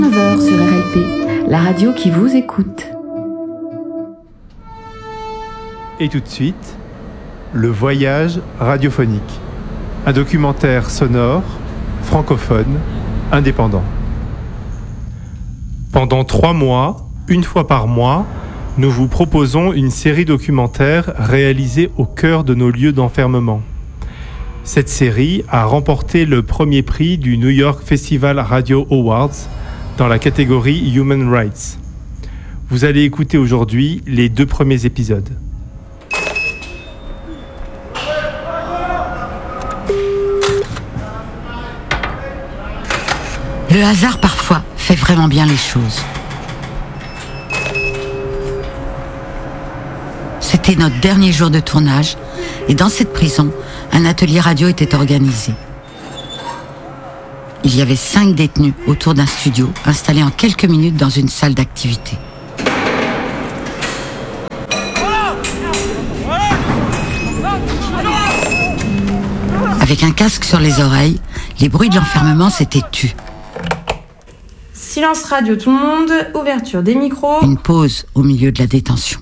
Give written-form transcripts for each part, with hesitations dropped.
9h sur RLP, la radio qui vous écoute. Et tout de suite, le voyage radiophonique. Un documentaire sonore, francophone, indépendant. Pendant 3 mois, une fois par mois, nous vous proposons une série documentaire réalisée au cœur de nos lieux d'enfermement. Cette série a remporté le premier prix du New York Festival Radio Awards dans la catégorie Human Rights. Vous allez écouter aujourd'hui les 2 premiers épisodes. Le hasard, parfois, fait vraiment bien les choses. C'était notre dernier jour de tournage et dans cette prison, un atelier radio était organisé. Il y avait 5 détenus autour d'un studio installé en quelques minutes dans une salle d'activité. Avec un casque sur les oreilles, les bruits de l'enfermement s'étaient tus. Silence radio tout le monde, ouverture des micros. Une pause au milieu de la détention.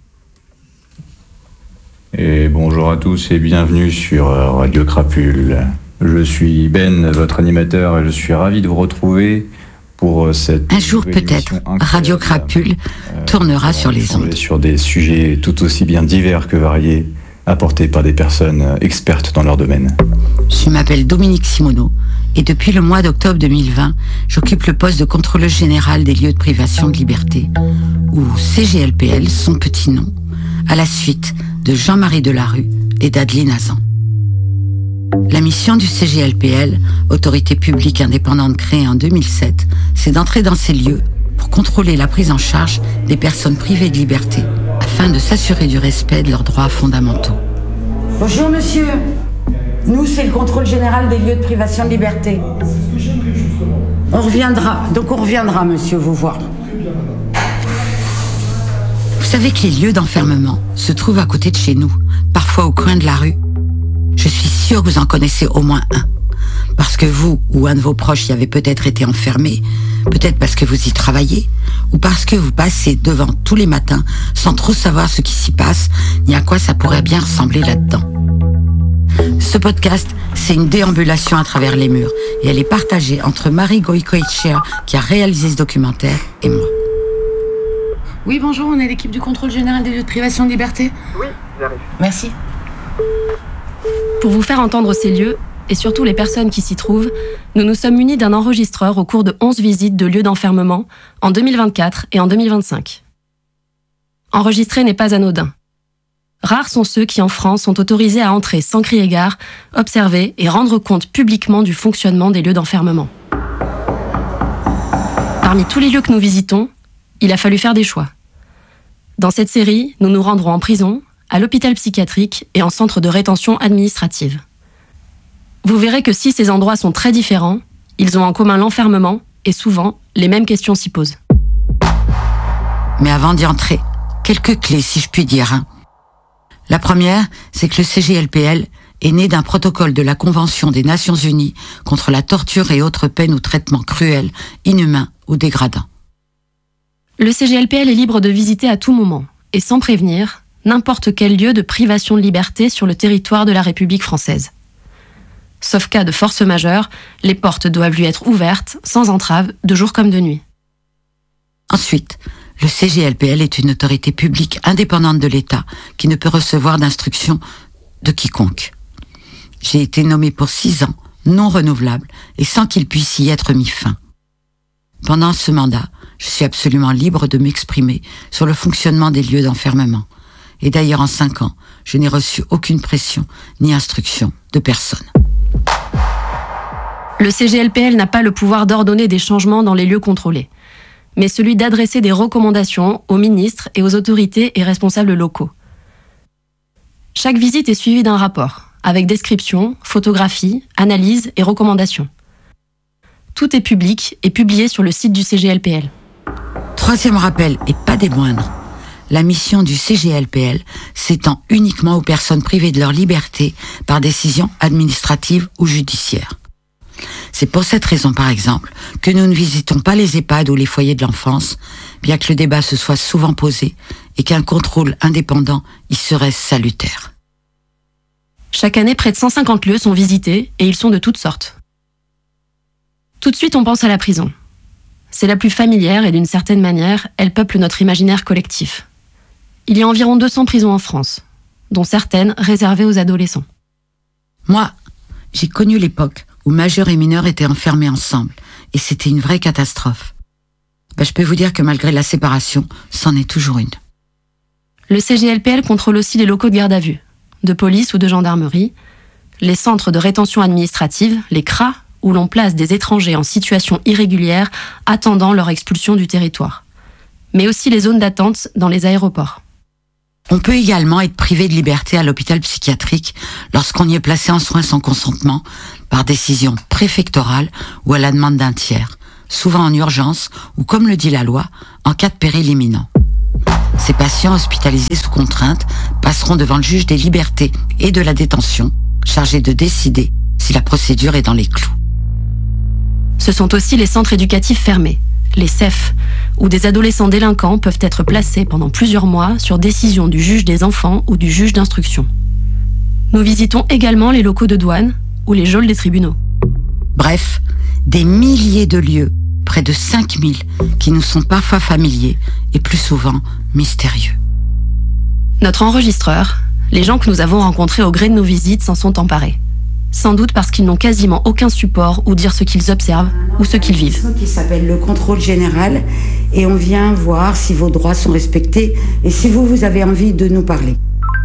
Et bonjour à tous et bienvenue sur Radio Crapule. Je suis Ben, votre animateur, et je suis ravi de vous retrouver pour cette... Un jour peut-être, Radio Crapule tournera sur les ondes. Sur des sujets tout aussi bien divers que variés, apportés par des personnes expertes dans leur domaine. Je m'appelle Dominique Simoneau et depuis le mois d'octobre 2020, j'occupe le poste de contrôleuse générale des lieux de privation de liberté, ou CGLPL, son petit nom, à la suite de Jean-Marie Delarue et d'Adeline Hazan. La mission du CGLPL, autorité publique indépendante créée en 2007, c'est d'entrer dans ces lieux pour contrôler la prise en charge des personnes privées de liberté, afin de s'assurer du respect de leurs droits fondamentaux. Bonjour monsieur, nous c'est le contrôle général des lieux de privation de liberté. On reviendra monsieur vous voir. Vous savez que les lieux d'enfermement se trouvent à côté de chez nous, parfois au coin de la rue. Je suis sûre que vous en connaissez au moins un. Parce que vous ou un de vos proches y avez peut-être été enfermé, peut-être parce que vous y travaillez, ou parce que vous passez devant tous les matins sans trop savoir ce qui s'y passe, ni à quoi ça pourrait bien ressembler là-dedans. Ce podcast, c'est une déambulation à travers les murs, et elle est partagée entre Marie Goïcoechea, qui a réalisé ce documentaire, et moi. Oui, bonjour, on est l'équipe du contrôle général des lieux de privation de liberté. Oui, j'arrive. Merci. Pour vous faire entendre ces lieux, et surtout les personnes qui s'y trouvent, nous nous sommes munis d'un enregistreur au cours de 11 visites de lieux d'enfermement en 2024 et en 2025. Enregistrer n'est pas anodin. Rares sont ceux qui, en France, sont autorisés à entrer sans crier gare, observer et rendre compte publiquement du fonctionnement des lieux d'enfermement. Parmi tous les lieux que nous visitons, il a fallu faire des choix. Dans cette série, nous nous rendrons en prison, à l'hôpital psychiatrique et en centre de rétention administrative. Vous verrez que si ces endroits sont très différents, ils ont en commun l'enfermement et souvent, les mêmes questions s'y posent. Mais avant d'y entrer, quelques clés si je puis dire. La première, c'est que le CGLPL est né d'un protocole de la Convention des Nations Unies contre la torture et autres peines ou traitements cruels, inhumains ou dégradants. Le CGLPL est libre de visiter à tout moment et sans prévenir n'importe quel lieu de privation de liberté sur le territoire de la République française. Sauf cas de force majeure, les portes doivent lui être ouvertes, sans entrave, de jour comme de nuit. Ensuite, le CGLPL est une autorité publique indépendante de l'État qui ne peut recevoir d'instructions de quiconque. J'ai été nommé pour 6 ans, non renouvelable, et sans qu'il puisse y être mis fin. Pendant ce mandat, je suis absolument libre de m'exprimer sur le fonctionnement des lieux d'enfermement. Et d'ailleurs, en 5 ans, je n'ai reçu aucune pression ni instruction de personne. Le CGLPL n'a pas le pouvoir d'ordonner des changements dans les lieux contrôlés, mais celui d'adresser des recommandations aux ministres et aux autorités et responsables locaux. Chaque visite est suivie d'un rapport, avec description, photographie, analyse et recommandations. Tout est public et publié sur le site du CGLPL. Troisième rappel, et pas des moindres. La mission du CGLPL s'étend uniquement aux personnes privées de leur liberté par décision administrative ou judiciaire. C'est pour cette raison, par exemple, que nous ne visitons pas les EHPAD ou les foyers de l'enfance, bien que le débat se soit souvent posé et qu'un contrôle indépendant y serait salutaire. Chaque année, près de 150 lieux sont visités et ils sont de toutes sortes. Tout de suite, on pense à la prison. C'est la plus familière et d'une certaine manière, elle peuple notre imaginaire collectif. Il y a environ 200 prisons en France, dont certaines réservées aux adolescents. Moi, j'ai connu l'époque où majeurs et mineurs étaient enfermés ensemble, et c'était une vraie catastrophe. Je peux vous dire que malgré la séparation, c'en est toujours une. Le CGLPL contrôle aussi les locaux de garde à vue, de police ou de gendarmerie, les centres de rétention administrative, les CRA, où l'on place des étrangers en situation irrégulière attendant leur expulsion du territoire, mais aussi les zones d'attente dans les aéroports. On peut également être privé de liberté à l'hôpital psychiatrique lorsqu'on y est placé en soins sans consentement par décision préfectorale ou à la demande d'un tiers, souvent en urgence ou, comme le dit la loi, en cas de péril imminent. Ces patients hospitalisés sous contrainte passeront devant le juge des libertés et de la détention, chargé de décider si la procédure est dans les clous. Ce sont aussi les centres éducatifs fermés, les CEF, où des adolescents délinquants peuvent être placés pendant plusieurs mois sur décision du juge des enfants ou du juge d'instruction. Nous visitons également les locaux de douane ou les geôles des tribunaux. Bref, des milliers de lieux, près de 5000, qui nous sont parfois familiers et plus souvent mystérieux. Notre enregistreur, les gens que nous avons rencontrés au gré de nos visites s'en sont emparés. Sans doute parce qu'ils n'ont quasiment aucun support où dire ce qu'ils observent ou ce qu'ils vivent. Qui s'appelle le contrôle général et on vient voir si vos droits sont respectés et si vous avez envie de nous parler.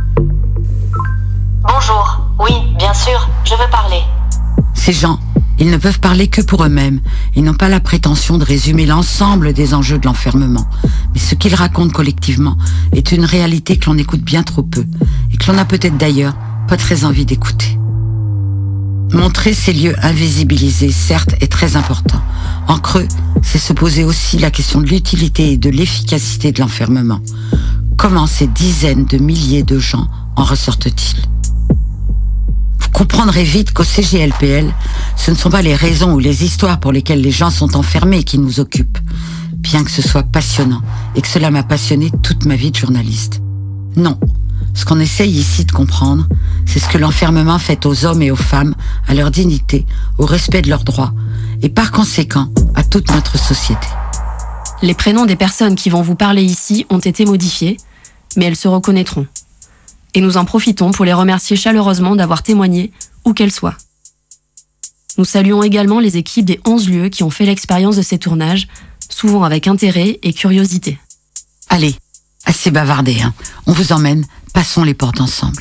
Bonjour, oui, bien sûr, je veux parler. Ces gens, ils ne peuvent parler que pour eux-mêmes. Ils n'ont pas la prétention de résumer l'ensemble des enjeux de l'enfermement. Mais ce qu'ils racontent collectivement est une réalité que l'on écoute bien trop peu et que l'on a peut-être d'ailleurs pas très envie d'écouter. Montrer ces lieux invisibilisés, certes, est très important. En creux, c'est se poser aussi la question de l'utilité et de l'efficacité de l'enfermement. Comment ces dizaines de milliers de gens en ressortent-ils ? Vous comprendrez vite qu'au CGLPL, ce ne sont pas les raisons ou les histoires pour lesquelles les gens sont enfermés qui nous occupent, bien que ce soit passionnant et que cela m'a passionné toute ma vie de journaliste. Non. Ce qu'on essaye ici de comprendre, c'est ce que l'enfermement fait aux hommes et aux femmes, à leur dignité, au respect de leurs droits, et par conséquent, à toute notre société. Les prénoms des personnes qui vont vous parler ici ont été modifiés, mais elles se reconnaîtront. Et nous en profitons pour les remercier chaleureusement d'avoir témoigné, où qu'elles soient. Nous saluons également les équipes des 11 lieux qui ont fait l'expérience de ces tournages, souvent avec intérêt et curiosité. Allez, assez bavardé, hein. On vous emmène, passons les portes ensemble.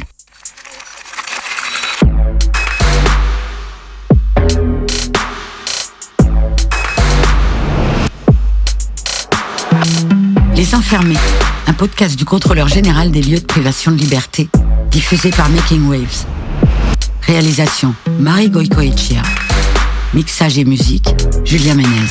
Les Enfermés, un podcast du contrôleur général des lieux de privation de liberté, diffusé par Making Waves. Réalisation, Marie Goicoechea. Mixage et musique, Julien Ménez.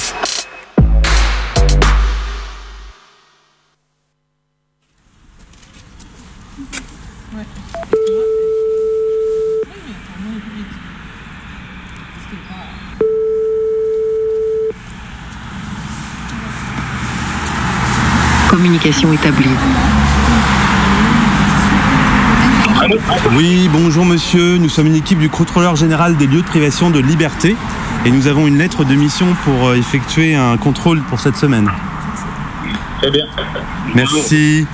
Communication établie. Oui, bonjour monsieur, nous sommes une équipe du contrôleur général des lieux de privation de liberté et nous avons une lettre de mission pour effectuer un contrôle pour cette semaine. Très bien. Merci.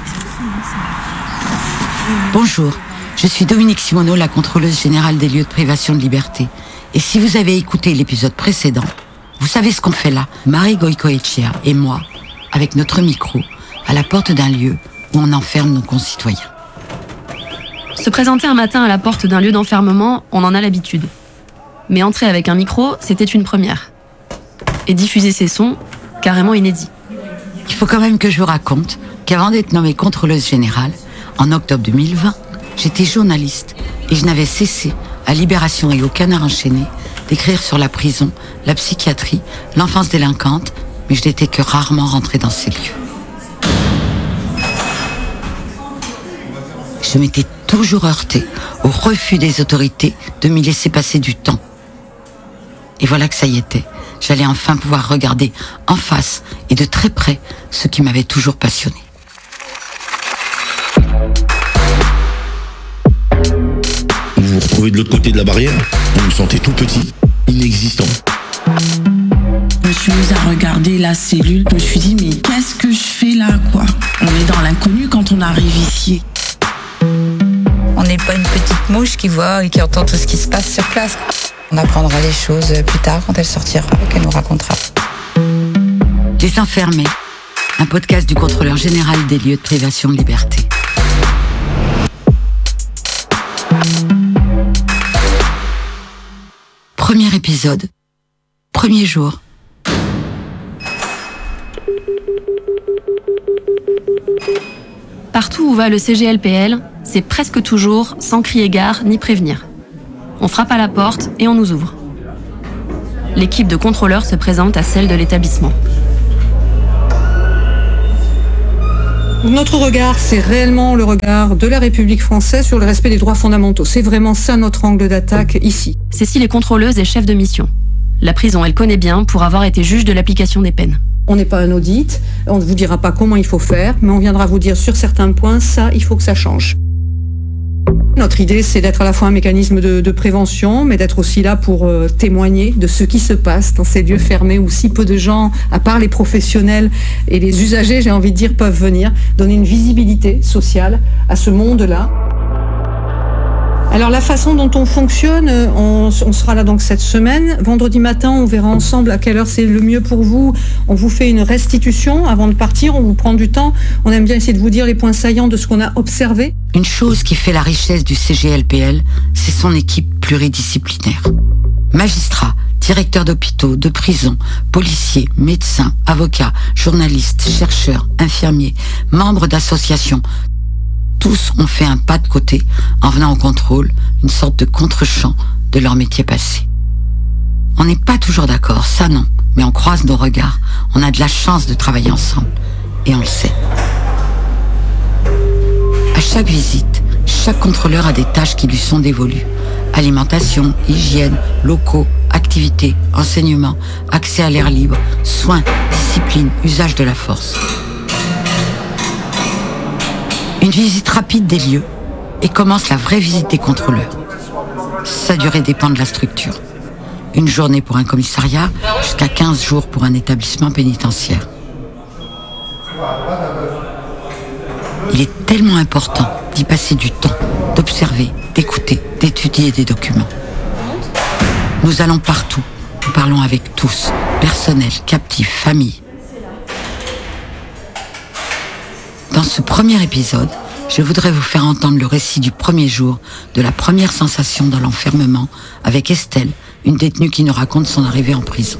Bonjour, je suis Dominique Simoneau, la contrôleuse générale des lieux de privation de liberté. Et si vous avez écouté l'épisode précédent, vous savez ce qu'on fait là, Marie Goicoechea et moi, avec notre micro, à la porte d'un lieu où on enferme nos concitoyens. Se présenter un matin à la porte d'un lieu d'enfermement, on en a l'habitude. Mais entrer avec un micro, c'était une première. Et diffuser ces sons, carrément inédits. Il faut quand même que je vous raconte qu'avant d'être nommée contrôleuse générale, en octobre 2020, j'étais journaliste et je n'avais cessé, à Libération et au Canard enchaîné, d'écrire sur la prison, la psychiatrie, l'enfance délinquante, mais je n'étais que rarement rentrée dans ces lieux. Je m'étais toujours heurtée au refus des autorités de m'y laisser passer du temps. Et voilà que ça y était. J'allais enfin pouvoir regarder en face et de très près ce qui m'avait toujours passionné. Vous vous retrouvez de l'autre côté de la barrière, vous vous sentez tout petit, inexistant. Je me suis mise à regarder la cellule, je me suis dit mais qu'est-ce que je fais là quoi ? On est dans l'inconnu quand on arrive ici. On n'est pas une petite mouche qui voit et qui entend tout ce qui se passe sur place. On apprendra les choses plus tard quand elle sortira et qu'elle nous racontera. Les Enfermés, un podcast du contrôleur général des lieux de privation de liberté. Premier épisode, premier jour. Partout où va le CGLPL, c'est presque toujours sans crier gare ni prévenir. On frappe à la porte et on nous ouvre. L'équipe de contrôleurs se présente à celle de l'établissement. Notre regard, c'est réellement le regard de la République française sur le respect des droits fondamentaux. C'est vraiment ça notre angle d'attaque ici. Cécile est contrôleuse et chef de mission. La prison, elle connaît bien pour avoir été juge de l'application des peines. On n'est pas un audit, on ne vous dira pas comment il faut faire, mais on viendra vous dire sur certains points, ça, il faut que ça change. Notre idée, c'est d'être à la fois un mécanisme de prévention, mais d'être aussi là pour témoigner de ce qui se passe dans ces lieux fermés où si peu de gens, à part les professionnels et les usagers, j'ai envie de dire, peuvent venir, donner une visibilité sociale à ce monde-là. Alors la façon dont on fonctionne, on sera là donc cette semaine. Vendredi matin, on verra ensemble à quelle heure c'est le mieux pour vous. On vous fait une restitution avant de partir, on vous prend du temps. On aime bien essayer de vous dire les points saillants de ce qu'on a observé. Une chose qui fait la richesse du CGLPL, c'est son équipe pluridisciplinaire. Magistrats, directeurs d'hôpitaux, de prisons, policiers, médecins, avocats, journalistes, chercheurs, infirmiers, membres d'associations. Tous ont fait un pas de côté en venant au contrôle, une sorte de contre-champ de leur métier passé. On n'est pas toujours d'accord, ça non, mais on croise nos regards, on a de la chance de travailler ensemble, et on le sait. À chaque visite, chaque contrôleur a des tâches qui lui sont dévolues. Alimentation, hygiène, locaux, activités, enseignement, accès à l'air libre, soins, discipline, usage de la force. Une visite rapide des lieux et commence la vraie visite des contrôleurs. Sa durée dépend de la structure. Une journée pour un commissariat, jusqu'à 15 jours pour un établissement pénitentiaire. Il est tellement important d'y passer du temps, d'observer, d'écouter, d'étudier des documents. Nous allons partout, nous parlons avec tous, personnel, captifs, famille. Dans ce premier épisode, je voudrais vous faire entendre le récit du premier jour, de la première sensation dans l'enfermement, avec Estelle, une détenue qui nous raconte son arrivée en prison.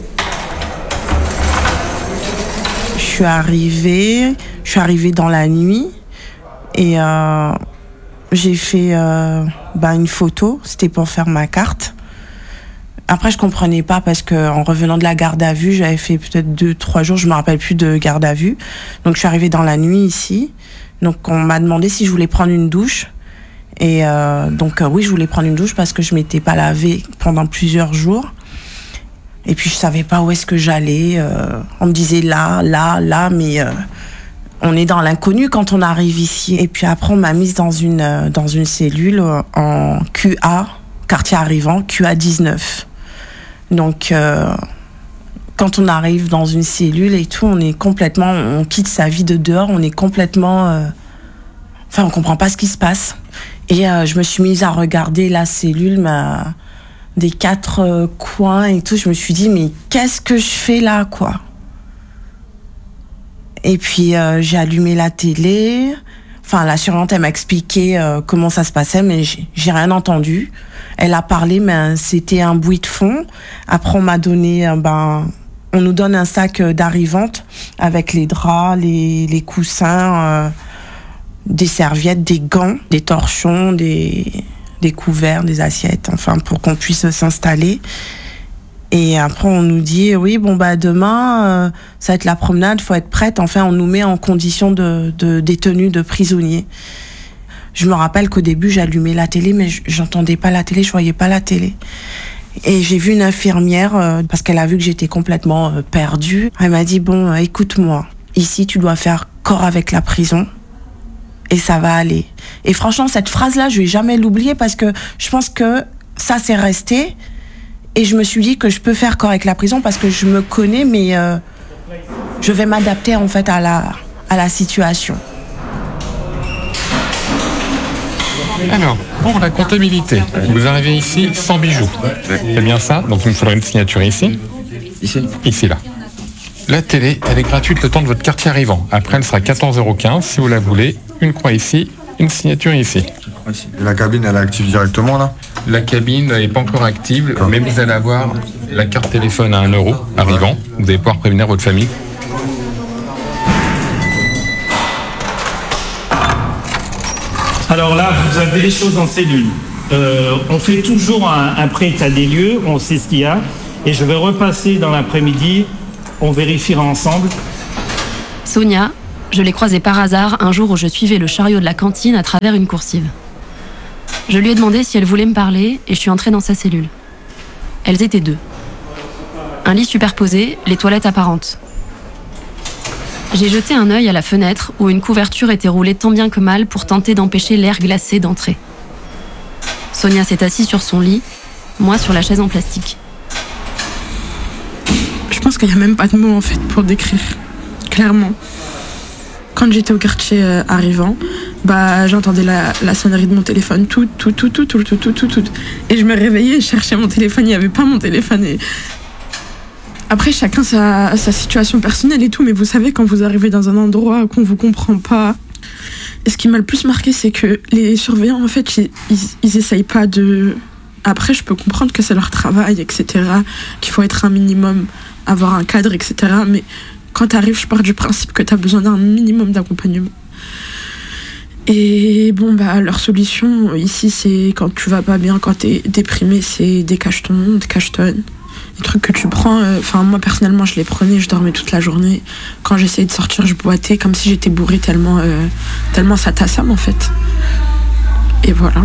Je suis arrivée dans la nuit et j'ai fait une photo, c'était pour faire ma carte. Après, je comprenais pas parce qu'en revenant de la garde à vue, j'avais fait peut-être 2-3 jours, je me rappelle plus de garde à vue. Donc, je suis arrivée dans la nuit ici. Donc, on m'a demandé si je voulais prendre une douche. Et oui, je voulais prendre une douche parce que je m'étais pas lavée pendant plusieurs jours. Et puis, je savais pas où est-ce que j'allais. On me disait là, mais on est dans l'inconnu quand on arrive ici. Et puis après, on m'a mise dans une cellule en QA, quartier arrivant, QA 19. Donc, quand on arrive dans une cellule et tout, on quitte sa vie de dehors, on est complètement... on comprend pas ce qui se passe. Et je me suis mise à regarder la cellule des 4 coins et tout. Je me suis dit, mais qu'est-ce que je fais là, quoi ? Et puis, j'ai allumé la télé. La surveillante, elle m'a expliqué comment ça se passait, mais j'ai rien entendu. Elle a parlé, mais c'était un bruit de fond. Après, on m'a donné, on nous donne un sac d'arrivante avec les draps, les coussins, des serviettes, des gants, des torchons, des couverts, des assiettes, pour qu'on puisse s'installer. Et après, on nous dit, oui, demain, ça va être la promenade, faut être prête. On nous met en condition de détenu, de prisonnier. Je me rappelle qu'au début, j'allumais la télé, mais j'entendais pas la télé, je voyais pas la télé. Et j'ai vu une infirmière, parce qu'elle a vu que j'étais complètement perdue. Elle m'a dit, bon, écoute-moi, ici tu dois faire corps avec la prison et ça va aller. Et franchement, cette phrase-là, je vais jamais l'oublier parce que je pense que ça s'est resté. Et je me suis dit que je peux faire corps avec la prison parce que je me connais, mais je vais m'adapter en fait à la situation. Alors, pour la comptabilité, vous arrivez ici sans bijoux. C'est bien ça? Donc il me faudra une signature ici. Ici, là. La télé, elle est gratuite le temps de votre quartier arrivant. Après, elle sera 14,15 € si vous la voulez. Une croix ici, une signature ici. La cabine, elle est active directement, là? La cabine n'est pas encore active, mais vous allez avoir la carte téléphone à 1 € arrivant. Vous allez pouvoir prévenir votre famille. Alors là, vous avez les choses en cellule. On fait toujours un pré-état des lieux, on sait ce qu'il y a. Et je vais repasser dans l'après-midi, on vérifiera ensemble. Sonia, je l'ai croisée par hasard un jour où je suivais le chariot de la cantine à travers une coursive. Je lui ai demandé si elle voulait me parler et je suis entrée dans sa cellule. Elles étaient 2. Un lit superposé, les toilettes apparentes. J'ai jeté un œil à la fenêtre où une couverture était roulée tant bien que mal pour tenter d'empêcher l'air glacé d'entrer. Sonia s'est assise sur son lit, moi sur la chaise en plastique. Je pense qu'il n'y a même pas de mots en fait pour décrire, clairement. Quand j'étais au quartier arrivant, j'entendais la sonnerie de mon téléphone, tout. Et je me réveillais, je cherchais mon téléphone, il n'y avait pas mon téléphone. Et... Après, chacun sa situation personnelle et tout, mais vous savez, quand vous arrivez dans un endroit qu'on ne vous comprend pas, et ce qui m'a le plus marqué, c'est que les surveillants, en fait, ils essayent pas de... Après, je peux comprendre que c'est leur travail, etc., qu'il faut être un minimum, avoir un cadre, etc., mais quand tu arrives, je pars du principe que tu as besoin d'un minimum d'accompagnement. Et leur solution, ici, c'est quand tu vas pas bien, quand tu es déprimé, c'est des cachetons, des cachetonnes. Des trucs que tu prends, moi personnellement je les prenais, je dormais toute la journée. Quand j'essayais de sortir, je boitais comme si j'étais bourrée tellement ça t'assomme en fait. Et voilà.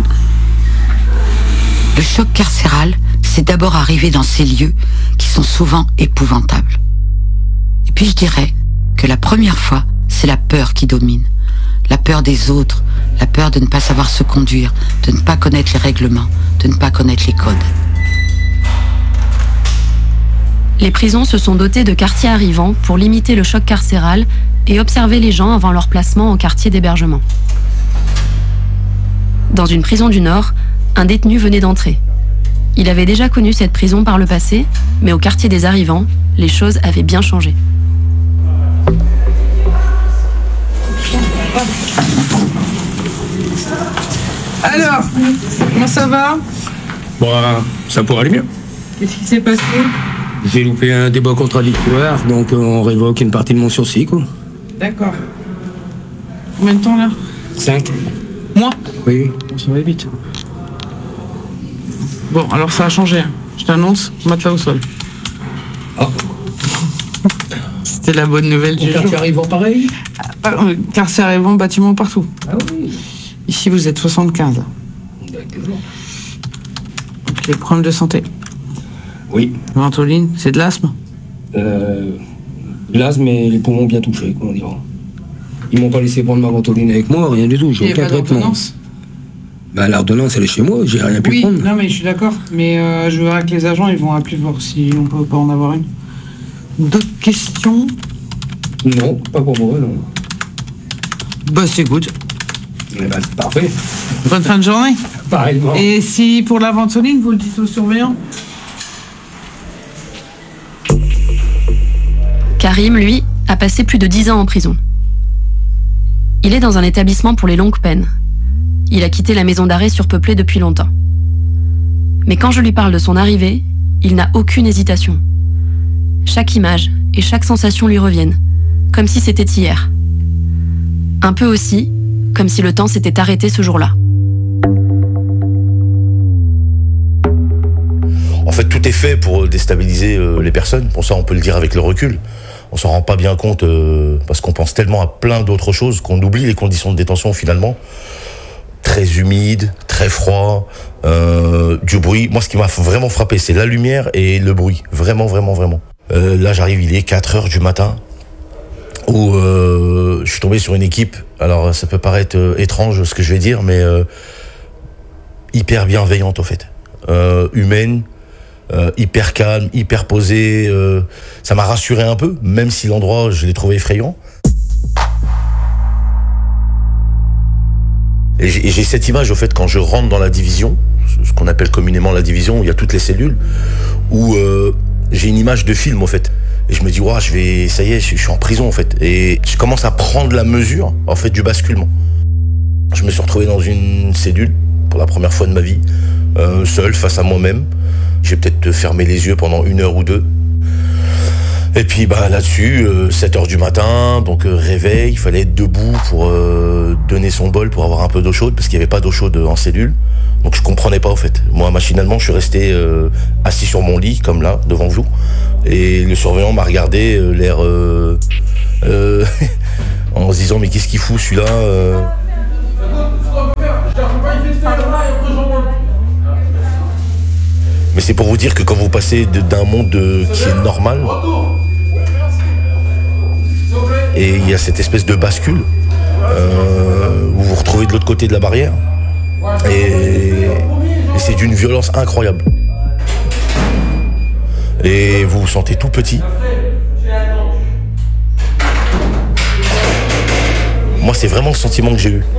Le choc carcéral, c'est d'abord arrivé dans ces lieux qui sont souvent épouvantables. Et puis je dirais que la première fois, c'est la peur qui domine. La peur des autres, la peur de ne pas savoir se conduire, de ne pas connaître les règlements, de ne pas connaître les codes. Les prisons se sont dotées de quartiers arrivants pour limiter le choc carcéral et observer les gens avant leur placement en quartier d'hébergement. Dans une prison du Nord, un détenu venait d'entrer. Il avait déjà connu cette prison par le passé, mais au quartier des arrivants, les choses avaient bien changé. Alors, comment ça va? Bon, ça pourrait aller mieux. Qu'est-ce qui s'est passé? J'ai loupé un débat contradictoire, donc on révoque une partie de mon sursis, quoi. D'accord. Combien de temps, là? 5. Moi? Oui. Ça va vite. Bon, alors ça a changé. Je t'annonce, matelas au sol. Ah. C'était la bonne nouvelle du jour. Quartier arrivant pareil? Quartier arrivant, bâtiment partout. Ah oui. Ici, vous êtes 75. D'accord. Les problèmes de santé. Oui. Ventoline, c'est de l'asthme? L'asthme et les poumons bien touchés, comment dire. Ils m'ont pas laissé prendre ma ventoline avec moi, rien du tout, j'ai aucun traitement. L'ordonnance, elle est chez moi, j'ai rien pu prendre. Non mais je suis d'accord, mais je verrai que les agents, ils vont appeler voir si on peut pas en avoir une. D'autres questions? Non, pas pour moi, non. C'est good. C'est parfait. Bonne fin de journée. Pareillement. Et si pour la ventoline, vous le dites aux surveillants? Karim, lui, a passé plus de 10 ans en prison. Il est dans un établissement pour les longues peines. Il a quitté la maison d'arrêt surpeuplée depuis longtemps. Mais quand je lui parle de son arrivée, il n'a aucune hésitation. Chaque image et chaque sensation lui reviennent, comme si c'était hier. Un peu aussi, comme si le temps s'était arrêté ce jour-là. En fait, tout est fait pour déstabiliser les personnes. Pour ça, on peut le dire avec le recul. On s'en rend pas bien compte parce qu'on pense tellement à plein d'autres choses qu'on oublie les conditions de détention finalement. Très humides, très très froid, du bruit. Moi, ce qui m'a vraiment frappé, c'est la lumière et le bruit. Vraiment, vraiment, vraiment. Là, j'arrive, il est 4h du matin, où je suis tombé sur une équipe. Alors, ça peut paraître étrange ce que je vais dire, mais hyper bienveillante, en fait. Humaine, hyper calme, hyper posée. Ça m'a rassuré un peu, même si l'endroit, je l'ai trouvé effrayant. Et j'ai cette image, au fait, quand je rentre dans la division, ce qu'on appelle communément la division, où il y a toutes les cellules, où j'ai une image de film, au fait. Et je me dis, ouais, ça y est, je suis en prison, en fait. Et je commence à prendre la mesure, en fait, du basculement. Je me suis retrouvé dans une cellule, pour la première fois de ma vie, seul, face à moi-même. J'ai peut-être fermé les yeux pendant 1 heure ou 2. Et puis là-dessus, 7h du matin, donc réveil, il fallait être debout pour donner son bol, pour avoir un peu d'eau chaude, parce qu'il n'y avait pas d'eau chaude en cellule. Donc je comprenais pas, au fait. Moi, machinalement, je suis resté assis sur mon lit, comme là, devant vous. Et le surveillant m'a regardé, l'air en se disant, mais qu'est-ce qu'il fout celui-là Mais c'est pour vous dire que quand vous passez d'un monde qui est normal, et il y a cette espèce de bascule, où vous vous retrouvez de l'autre côté de la barrière, et c'est d'une violence incroyable. Et vous vous sentez tout petit. Moi, c'est vraiment le sentiment que j'ai eu.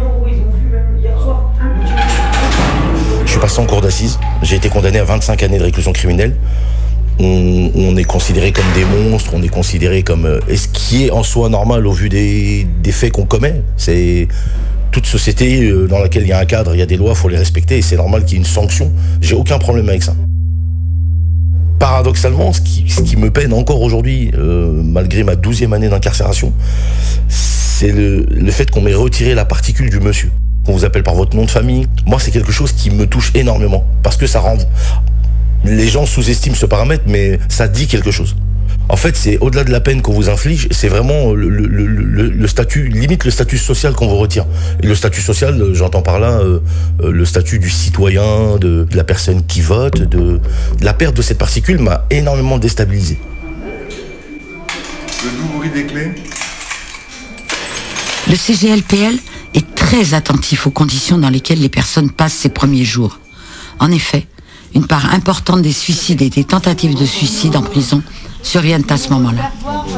Je suis passé en cour d'assises. J'ai été condamné à 25 années de réclusion criminelle. On est considéré comme des monstres, on est considéré comme... Et ce qui est en soi normal au vu des faits qu'on commet. C'est toute société dans laquelle il y a un cadre, il y a des lois, il faut les respecter, et c'est normal qu'il y ait une sanction. J'ai aucun problème avec ça. Paradoxalement, ce qui me peine encore aujourd'hui, malgré ma 12e année d'incarcération, c'est le fait qu'on m'ait retiré la particule du monsieur. Qu'on vous appelle par votre nom de famille. Moi, c'est quelque chose qui me touche énormément, parce que ça rend... Les gens sous-estiment ce paramètre, mais ça dit quelque chose. En fait, c'est au-delà de la peine qu'on vous inflige, c'est vraiment le statut, limite le statut social qu'on vous retire. Et le statut social, j'entends par là le statut du citoyen, de la personne qui vote, de la perte de cette particule m'a énormément déstabilisé. Le doux bruit des clés. Le CGLPL est très attentif aux conditions dans lesquelles les personnes passent ces premiers jours. En effet, une part importante des suicides et des tentatives de suicide en prison surviennent à ce moment-là.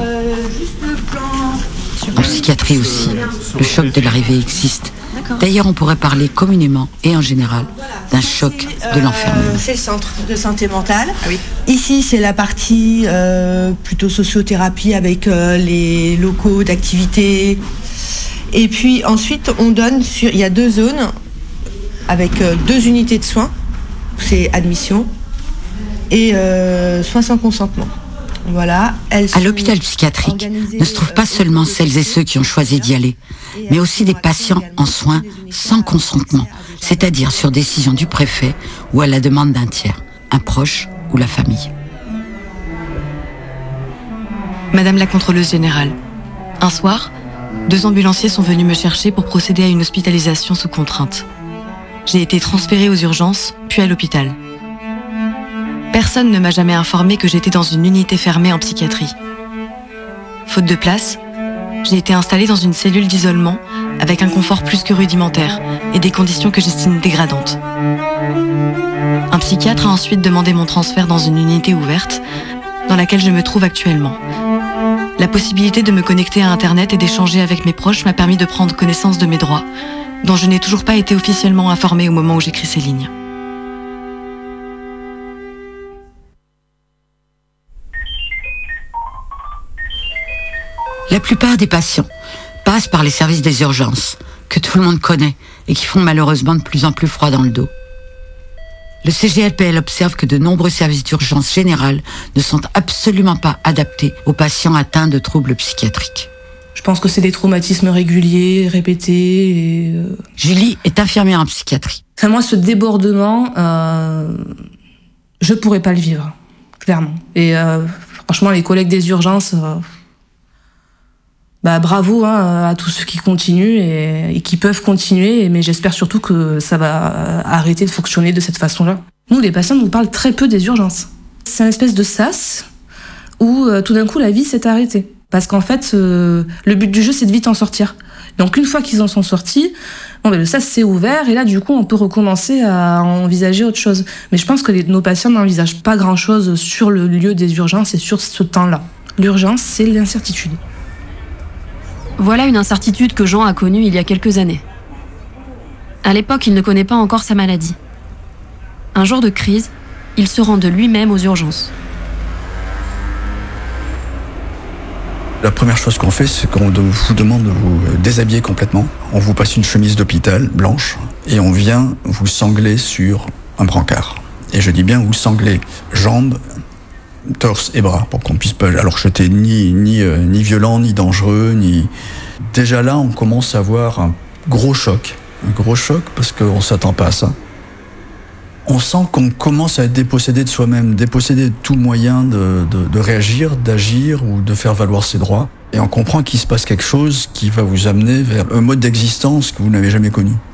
En psychiatrie aussi, le choc de l'arrivée existe. D'ailleurs, on pourrait parler communément et en général d'un choc de l'enfermement. C'est le centre de santé mentale. Oui. Ici, c'est la partie plutôt sociothérapie avec les locaux d'activité. Et puis ensuite, on donne il y a 2 zones avec 2 unités de soins. C'est admission et soins sans consentement. Voilà. À l'hôpital psychiatrique ne se trouvent pas seulement celles et ceux qui ont choisi d'y aller, mais aussi des patients en soins sans consentement, c'est-à-dire sur décision du préfet ou à la demande d'un tiers, un proche ou la famille. Madame la contrôleuse générale, un soir, 2 ambulanciers sont venus me chercher pour procéder à une hospitalisation sous contrainte. J'ai été transférée aux urgences, puis à l'hôpital. Personne ne m'a jamais informé que j'étais dans une unité fermée en psychiatrie. Faute de place, j'ai été installée dans une cellule d'isolement avec un confort plus que rudimentaire et des conditions que j'estime dégradantes. Un psychiatre a ensuite demandé mon transfert dans une unité ouverte dans laquelle je me trouve actuellement. La possibilité de me connecter à Internet et d'échanger avec mes proches m'a permis de prendre connaissance de mes droits, dont je n'ai toujours pas été officiellement informée au moment où j'écris ces lignes. La plupart des patients passent par les services des urgences, que tout le monde connaît et qui font malheureusement de plus en plus froid dans le dos. Le CGLPL observe que de nombreux services d'urgence générale ne sont absolument pas adaptés aux patients atteints de troubles psychiatriques. Je pense que c'est des traumatismes réguliers, répétés. Julie est infirmière en psychiatrie. Enfin, moi, ce débordement, je pourrais pas le vivre, clairement. Et franchement, les collègues des urgences, bravo à tous ceux qui continuent et qui peuvent continuer, mais j'espère surtout que ça va arrêter de fonctionner de cette façon-là. Nous, les patients nous parlent très peu des urgences. C'est une espèce de sas où tout d'un coup la vie s'est arrêtée. Parce qu'en fait, le but du jeu, c'est de vite en sortir. Donc une fois qu'ils en sont sortis, le sas s'est ouvert et là du coup on peut recommencer à envisager autre chose. Mais je pense que nos patients n'envisagent pas grand-chose sur le lieu des urgences et sur ce temps-là. L'urgence, c'est l'incertitude. Voilà une incertitude que Jean a connue il y a quelques années. À l'époque, il ne connaît pas encore sa maladie. Un jour de crise, il se rend de lui-même aux urgences. La première chose qu'on fait, c'est qu'on vous demande de vous déshabiller complètement. On vous passe une chemise d'hôpital blanche et on vient vous sangler sur un brancard. Et je dis bien vous sangler jambes, torse et bras pour qu'on puisse pas. Alors que j'étais ni violent, ni dangereux, ni. Déjà là, on commence à avoir un gros choc parce qu'on s'attend pas à ça. On sent qu'on commence à être dépossédé de soi-même, dépossédé de tout moyen de réagir, d'agir ou de faire valoir ses droits. Et on comprend qu'il se passe quelque chose qui va vous amener vers un mode d'existence que vous n'avez jamais connu.